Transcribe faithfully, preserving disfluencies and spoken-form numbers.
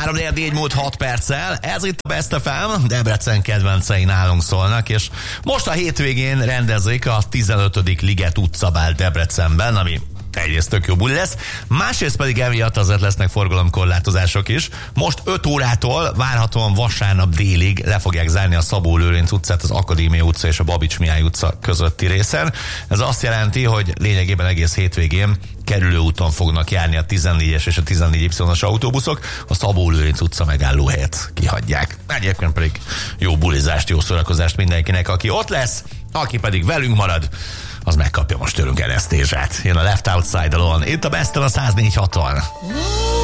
három négy múlt hat perccel, ez itt a Best ef em, Debrecen kedvencei nálunk szólnak, és most a hétvégén rendezik a tizenötödik Liget utcabál Debrecenben, ami egyrészt tök jó buli lesz, másrészt pedig emiatt azért lesznek forgalomkorlátozások is. Most öt órától várhatóan vasárnap délig le fogják zárni a Szabó Lőrinc utcát, az Akadémia utca és a Babics Mihály utca közötti részen. Ez azt jelenti, hogy lényegében egész hétvégén kerülőúton fognak járni a tizennégyes és a tizennégy Y-os autóbuszok, a Szabó Lőrinc utca megállóhelyet kihagyják. Egyébként pedig jó bulizást, jó szórakozást mindenkinek, aki ott lesz, aki pedig velünk marad, az megkapja most tőlünk eresztésát. Jön a Left Outside Alone, itt a Besten a száz négy haton.